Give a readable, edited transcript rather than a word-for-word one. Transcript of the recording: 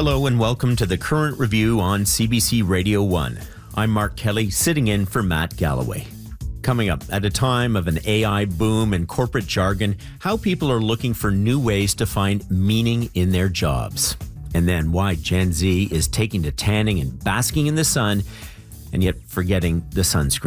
Hello and welcome to the Current Review on CBC Radio 1. I'm Mark Kelly, sitting in for Matt Galloway. Coming up, at a time of an AI boom and corporate jargon, how people are looking for new ways to find meaning in their jobs. And then why Gen Z is taking to tanning and basking in the sun, and yet forgetting the sunscreen.